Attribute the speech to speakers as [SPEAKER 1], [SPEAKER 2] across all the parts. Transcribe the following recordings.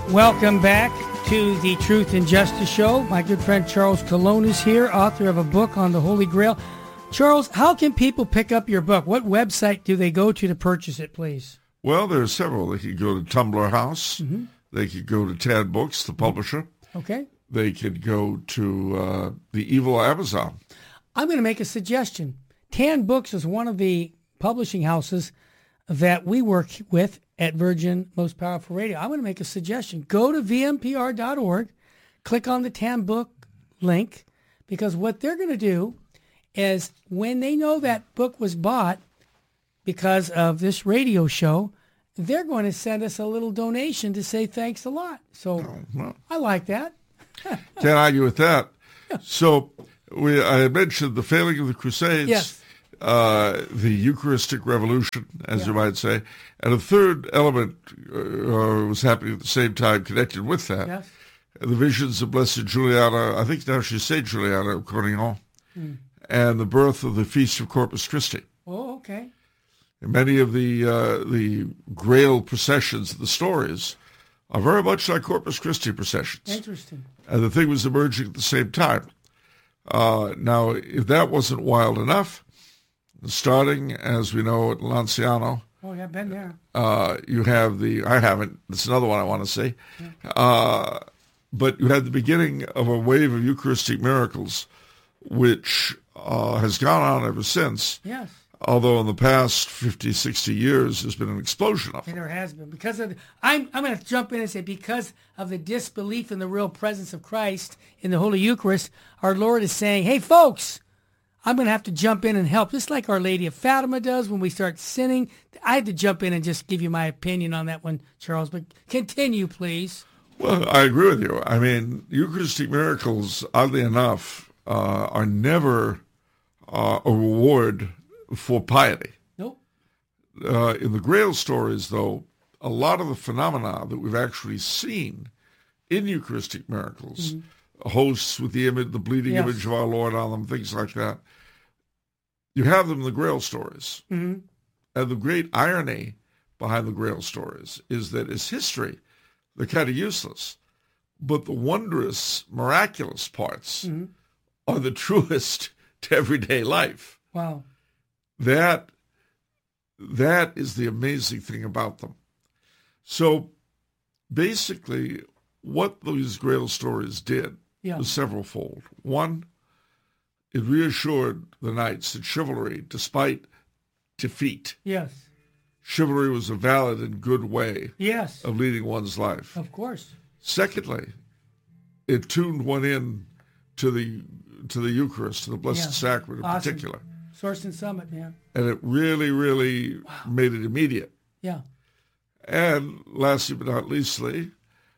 [SPEAKER 1] Welcome back to the Truth and Justice Show. My good friend Charles Colon is here, author of a book on the Holy Grail. Charles, how can people pick up your book? What website do they go to purchase it, please?
[SPEAKER 2] Well, there are several. They could go to Tumblr House. Mm-hmm. They could go to Tad Books, the publisher.
[SPEAKER 1] Okay.
[SPEAKER 2] They could go to the evil Amazon.
[SPEAKER 1] I'm going to make a suggestion. Tan Books is one of the publishing houses that we work with at Virgin Most Powerful Radio. I'm going to make a suggestion. Go to vmpr.org, click on the Tan Book link, because what they're going to do is when they know that book was bought because of this radio show, they're going to send us a little donation to say thanks a lot. So I like that.
[SPEAKER 2] Can't argue with that. So I had mentioned the failing of the Crusades.
[SPEAKER 1] Yes.
[SPEAKER 2] The Eucharistic Revolution, as you might say. And a third element was happening at the same time connected with that.
[SPEAKER 1] Yes.
[SPEAKER 2] The visions of Blessed Juliana, I think now she's Saint Juliana of Cornillon, and the birth of the Feast of Corpus Christi.
[SPEAKER 1] Oh, okay.
[SPEAKER 2] And many of the Grail processions, the stories, are very much like Corpus Christi processions.
[SPEAKER 1] Interesting.
[SPEAKER 2] And the thing was emerging at the same time. Now, if that wasn't wild enough, starting, as we know, at Lanciano.
[SPEAKER 1] Oh, yeah, been there.
[SPEAKER 2] You have I haven't, that's another one I want to say. Yeah. But you had the beginning of a wave of Eucharistic miracles, which has gone on ever since.
[SPEAKER 1] Yes.
[SPEAKER 2] Although in the past 50, 60 years, there's been an explosion of them.
[SPEAKER 1] There has been. Because of I'm going to jump in and say, because of the disbelief in the real presence of Christ in the Holy Eucharist, our Lord is saying, hey, folks, I'm going to have to jump in and help, just like Our Lady of Fatima does when we start sinning. I had to jump in and just give you my opinion on that one, Charles, but continue, please.
[SPEAKER 2] Well, I agree with you. I mean, Eucharistic miracles, oddly enough, are never a reward for piety.
[SPEAKER 1] Nope.
[SPEAKER 2] In the Grail stories, though, a lot of the phenomena that we've actually seen in Eucharistic miracles, hosts with the image, the bleeding image of our Lord on them, things like that, you have them in the Grail stories. Mm-hmm. And the great irony behind the Grail stories is that as history, they're kind of useless. But the wondrous, miraculous parts are the truest to everyday life.
[SPEAKER 1] Wow.
[SPEAKER 2] That is the amazing thing about them. So basically, what these Grail stories did was severalfold. One, it reassured the knights that chivalry, despite defeat, chivalry was a valid and good way of leading one's life.
[SPEAKER 1] Of course.
[SPEAKER 2] Secondly, it tuned one in to the Eucharist, to the Blessed Sacrament in particular.
[SPEAKER 1] Source and summit,
[SPEAKER 2] And it really, really made it immediate.
[SPEAKER 1] Yeah.
[SPEAKER 2] And lastly but not leastly,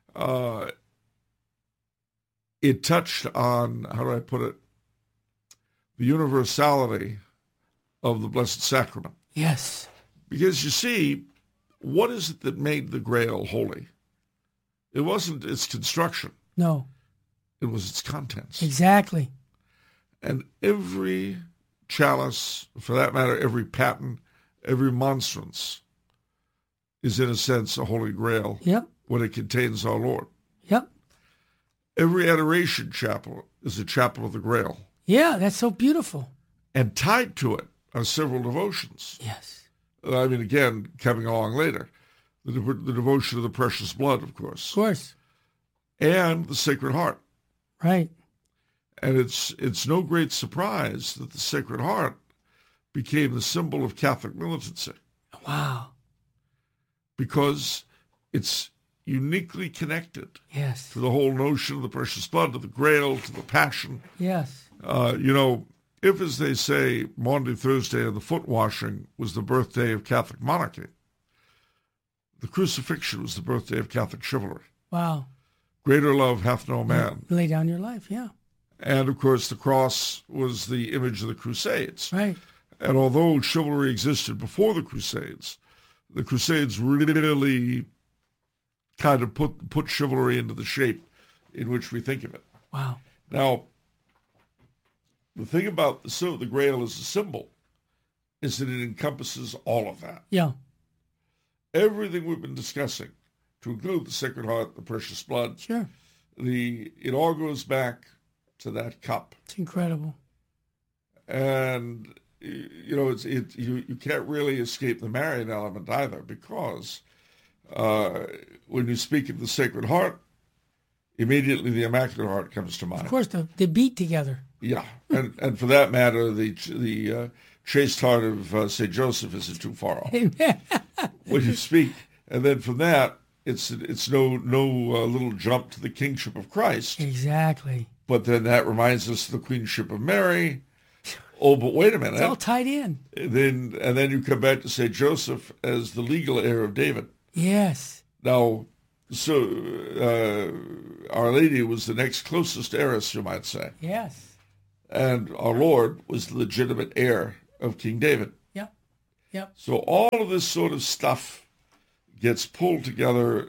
[SPEAKER 2] it touched on, how do I put it, the universality of the Blessed Sacrament.
[SPEAKER 1] Yes.
[SPEAKER 2] Because you see, what is it that made the Grail holy? It wasn't its construction.
[SPEAKER 1] No.
[SPEAKER 2] It was its contents.
[SPEAKER 1] Exactly.
[SPEAKER 2] And every chalice, for that matter, every paten, every monstrance is in a sense a holy grail when it contains our Lord.
[SPEAKER 1] Yep.
[SPEAKER 2] Every adoration chapel is a chapel of the Grail.
[SPEAKER 1] Yeah, that's so beautiful.
[SPEAKER 2] And tied to it are several devotions.
[SPEAKER 1] Yes.
[SPEAKER 2] I mean, again, coming along later, the devotion of the precious blood, of course.
[SPEAKER 1] Of course.
[SPEAKER 2] And the Sacred Heart.
[SPEAKER 1] Right.
[SPEAKER 2] And it's no great surprise that the Sacred Heart became the symbol of Catholic militancy.
[SPEAKER 1] Wow.
[SPEAKER 2] Because it's uniquely connected
[SPEAKER 1] to
[SPEAKER 2] the whole notion of the precious blood, to the Grail, to the Passion.
[SPEAKER 1] Yes.
[SPEAKER 2] If, as they say, Maundy Thursday and the foot washing was the birthday of Catholic monarchy, the crucifixion was the birthday of Catholic chivalry.
[SPEAKER 1] Wow.
[SPEAKER 2] Greater love hath no man.
[SPEAKER 1] Lay down your life,
[SPEAKER 2] And, of course, the cross was the image of the Crusades.
[SPEAKER 1] Right.
[SPEAKER 2] And although chivalry existed before the Crusades really kind of put chivalry into the shape in which we think of it.
[SPEAKER 1] Wow.
[SPEAKER 2] Now, the thing about the Grail as a symbol is that it encompasses all of that.
[SPEAKER 1] Yeah.
[SPEAKER 2] Everything we've been discussing to include the Sacred Heart, the Precious Blood.
[SPEAKER 1] Sure.
[SPEAKER 2] It all goes back to that cup.
[SPEAKER 1] It's incredible.
[SPEAKER 2] And, you know, you can't really escape the Marian element either, because when you speak of the Sacred Heart, immediately the Immaculate Heart comes to mind.
[SPEAKER 1] Of course, they beat together.
[SPEAKER 2] Yeah, and for that matter, the chaste heart of St. Joseph isn't too far off.
[SPEAKER 1] Amen.
[SPEAKER 2] When you speak, and then from that, it's no little jump to the kingship of Christ.
[SPEAKER 1] Exactly.
[SPEAKER 2] But then that reminds us of the queenship of Mary. Oh, but wait a minute.
[SPEAKER 1] It's all tied in.
[SPEAKER 2] Then you come back to St. Joseph as the legal heir of David.
[SPEAKER 1] Yes.
[SPEAKER 2] Now, so Our Lady was the next closest heiress, you might say.
[SPEAKER 1] Yes.
[SPEAKER 2] And our Lord was the legitimate heir of King David.
[SPEAKER 1] Yep. Yep.
[SPEAKER 2] So all of this sort of stuff gets pulled together,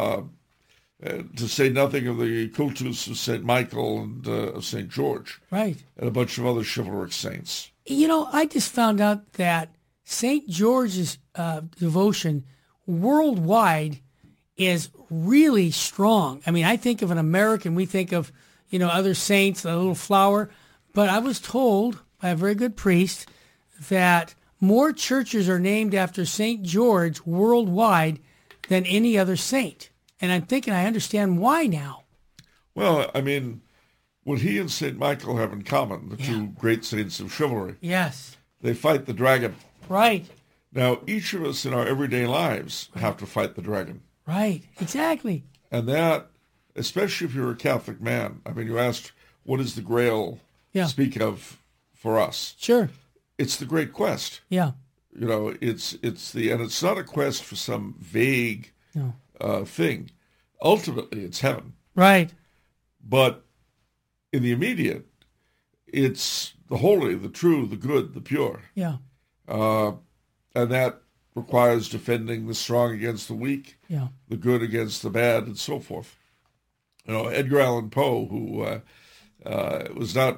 [SPEAKER 2] to say nothing of the cultus of St. Michael and of St. George.
[SPEAKER 1] Right.
[SPEAKER 2] And a bunch of other chivalric saints.
[SPEAKER 1] You know, I just found out that St. George's devotion worldwide is really strong. I mean, I think of an American, we think of, you know, other saints, a little flower. But I was told by a very good priest that more churches are named after St. George worldwide than any other saint. And I'm thinking I understand why now.
[SPEAKER 2] Well, I mean, what he and St. Michael have in common, the two great saints of chivalry,
[SPEAKER 1] Yes.
[SPEAKER 2] they fight the dragon.
[SPEAKER 1] Right.
[SPEAKER 2] Now, each of us in our everyday lives have to fight the dragon.
[SPEAKER 1] Right. Exactly.
[SPEAKER 2] And that, especially if you're a Catholic man, I mean, you asked, what does the Grail speak of for us?
[SPEAKER 1] Sure.
[SPEAKER 2] It's the great quest.
[SPEAKER 1] Yeah.
[SPEAKER 2] You know, and it's not a quest for some vague thing. Ultimately, it's heaven.
[SPEAKER 1] Right.
[SPEAKER 2] But in the immediate, it's the holy, the true, the good, the pure.
[SPEAKER 1] Yeah.
[SPEAKER 2] And that requires defending the strong against the weak, the good against the bad, and so forth. You know, Edgar Allan Poe, who was not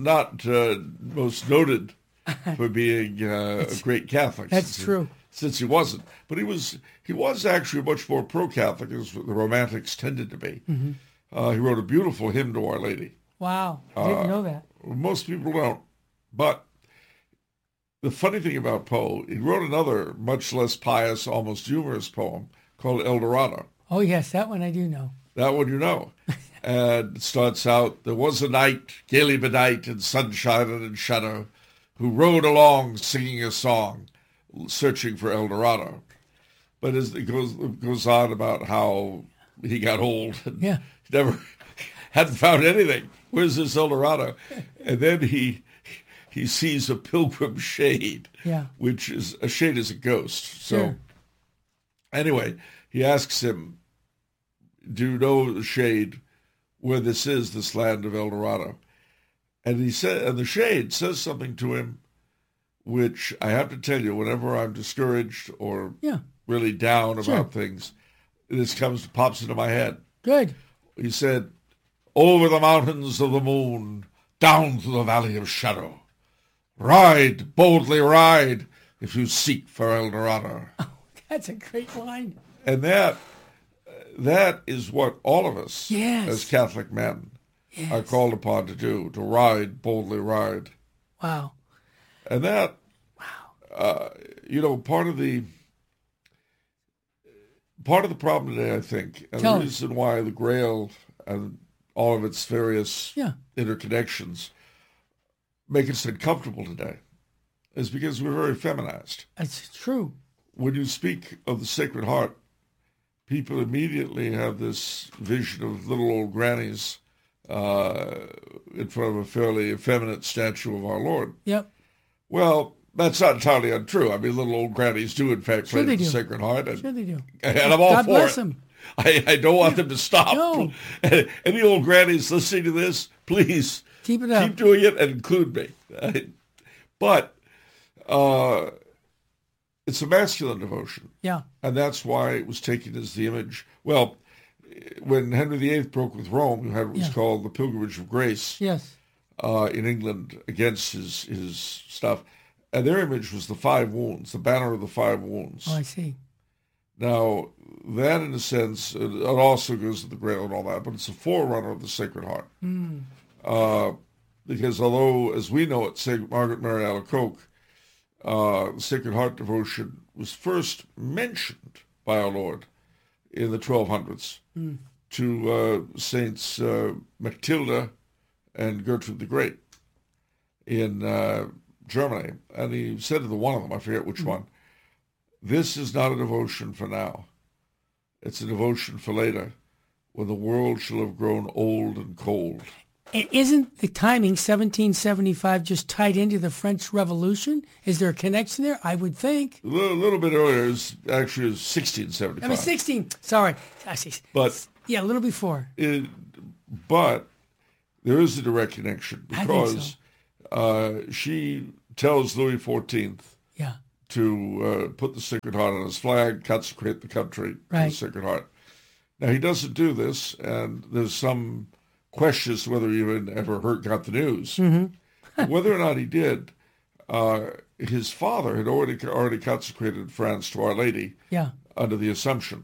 [SPEAKER 2] most noted for being a great Catholic.
[SPEAKER 1] That's true.
[SPEAKER 2] Since he wasn't. But he was actually much more pro-Catholic, as the Romantics tended to be. Mm-hmm. He wrote a beautiful hymn to Our Lady.
[SPEAKER 1] Wow. I didn't know that.
[SPEAKER 2] Most people don't. But the funny thing about Poe, he wrote another much less pious, almost humorous poem called El Dorado.
[SPEAKER 1] Oh, yes, that one I do know.
[SPEAKER 2] That one you know. And it starts out, there was a knight, gaily bedight in sunshine and in shadow, who rode along singing a song, searching for El Dorado. But as it goes on about how he got old and never hadn't found anything. Where's this El Dorado? And then he sees a pilgrim shade, which is a shade is a ghost. So anyway, he asks him, do you know the shade where this is, this land of El Dorado? And the shade says something to him, which I have to tell you, whenever I'm discouraged or really down about things, this pops into my head.
[SPEAKER 1] Good.
[SPEAKER 2] He said, over the mountains of the moon, down through the valley of shadow, ride, boldly ride, if you seek for El Dorado.
[SPEAKER 1] Oh, that's a great line.
[SPEAKER 2] And that is what all of us as Catholic men are called upon to do, to ride, boldly ride.
[SPEAKER 1] Wow.
[SPEAKER 2] And that, part of the problem today, I think, and the reason why the Grail and all of its various interconnections make us uncomfortable today is because we're very feminized.
[SPEAKER 1] That's true.
[SPEAKER 2] When you speak of the Sacred Heart, people immediately have this vision of little old grannies in front of a fairly effeminate statue of our Lord.
[SPEAKER 1] Yep.
[SPEAKER 2] Well, that's not entirely untrue. I mean, little old grannies do, in fact, play with the Sacred Heart. And,
[SPEAKER 1] sure they do.
[SPEAKER 2] And I'm all
[SPEAKER 1] God
[SPEAKER 2] for
[SPEAKER 1] bless
[SPEAKER 2] it.
[SPEAKER 1] them.
[SPEAKER 2] I don't want them to stop.
[SPEAKER 1] No.
[SPEAKER 2] Any old grannies listening to this, please
[SPEAKER 1] keep it up.
[SPEAKER 2] Keep doing it and include me. But it's a masculine devotion.
[SPEAKER 1] Yeah.
[SPEAKER 2] And that's why it was taken as the image. Well, when Henry VIII broke with Rome, you had what was called the Pilgrimage of Grace in England against his stuff. And their image was the 5 wounds, the banner of the 5 wounds.
[SPEAKER 1] Oh, I see.
[SPEAKER 2] Now, that in a sense, it also goes to the Grail and all that, but it's a forerunner of the Sacred Heart. Because although, as we know it, St. Margaret Mary Alacoque, the Sacred Heart devotion was first mentioned by our Lord in the 1200s to Saints Matilda and Gertrude the Great in Germany. And he said to the one of them, I forget which one, this is not a devotion for now. It's a devotion for later, when the world shall have grown old and cold.
[SPEAKER 1] And isn't the timing, 1775, just tied into the French Revolution? Is there a connection there? I would think.
[SPEAKER 2] A little bit earlier, actually it was 1675.
[SPEAKER 1] I mean, 16, sorry.
[SPEAKER 2] But
[SPEAKER 1] yeah, a little before.
[SPEAKER 2] But there is a direct connection, because she tells Louis XIV to put the Sacred Heart on his flag, consecrate the country to the Sacred Heart. Now, he doesn't do this, and there's some questions whether he even ever got the news. Whether or not he did, his father had already consecrated France to Our Lady under the Assumption.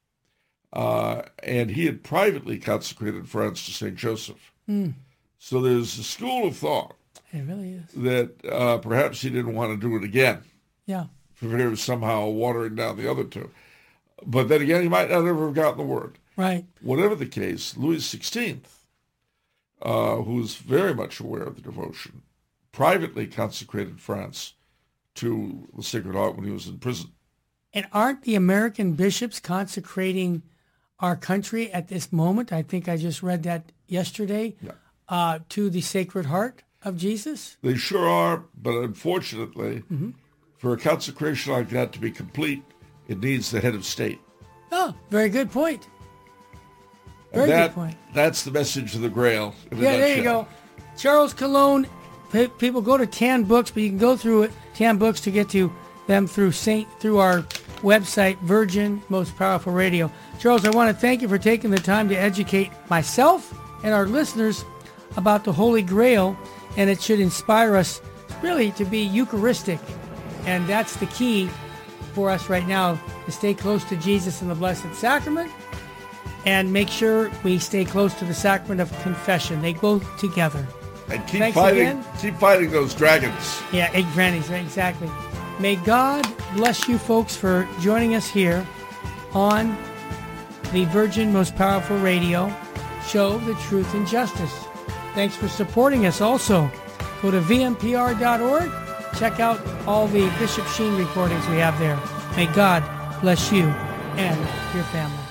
[SPEAKER 2] And he had privately consecrated France to St. Joseph. So there's a school of thought that perhaps he didn't want to do it again. For fear of somehow watering down the other two. But then again, he might not ever have gotten the word. Whatever the case, Louis XVI, who was very much aware of the devotion, privately consecrated France to the Sacred Heart when he was in prison.
[SPEAKER 1] And aren't the American bishops consecrating our country at this moment? I think I just read that yesterday, to the Sacred Heart of Jesus.
[SPEAKER 2] They sure are, but unfortunately, for a consecration like that to be complete, it needs the head of state.
[SPEAKER 1] Oh, very good point. Good point.
[SPEAKER 2] That's the message of the Grail.
[SPEAKER 1] There you go. Charles Colon. People go to Tan Books, but you can go through Tan Books to get to them through our website, Virgin Most Powerful Radio. Charles, I want to thank you for taking the time to educate myself and our listeners about the Holy Grail, and it should inspire us really to be Eucharistic, and that's the key for us right now, to stay close to Jesus in the Blessed Sacrament, and make sure we stay close to the sacrament of confession. They go together.
[SPEAKER 2] And keep fighting those dragons.
[SPEAKER 1] Yeah, exactly. May God bless you folks for joining us here on the Virgin Most Powerful Radio show, The Truth and Justice. Thanks for supporting us also. Go to vmpr.org. Check out all the Bishop Sheen recordings we have there. May God bless you and your family.